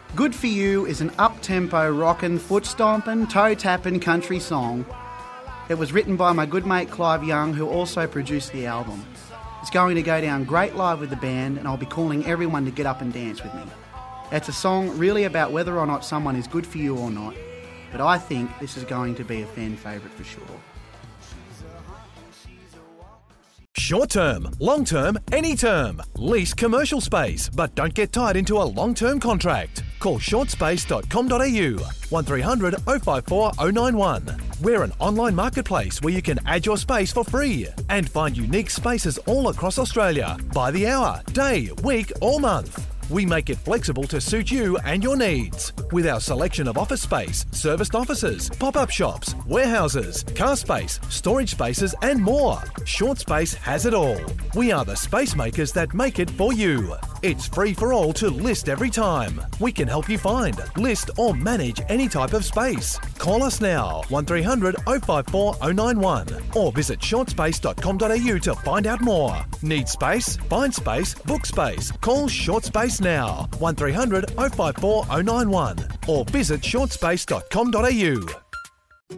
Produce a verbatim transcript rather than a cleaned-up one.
Good For You is an up-tempo, rockin', foot-stompin', toe-tappin' country song. It was written by my good mate Clive Young, who also produced the album. It's going to go down great live with the band, and I'll be calling everyone to get up and dance with me. It's a song really about whether or not someone is good for you or not, but I think this is going to be a fan favourite for sure. Short term, long term, any term. Lease commercial space, but don't get tied into a long-term contract. Call short space dot com dot a u, one three hundred oh five four oh nine one. We're an online marketplace where you can add your space for free and find unique spaces all across Australia by the hour, day, week or month. We make it flexible to suit you and your needs. With our selection of office space, serviced offices, pop-up shops, warehouses, car space, storage spaces and more. Short Space has it all. We are the space makers that make it for you. It's free for all to list every time. We can help you find, list or manage any type of space. Call us now, one three hundred oh five four oh nine one or visit short space dot com dot a u to find out more. Need space? Find space, book space. Call Short Space now, one three hundred oh five four oh nine one or visit short space dot com dot a u.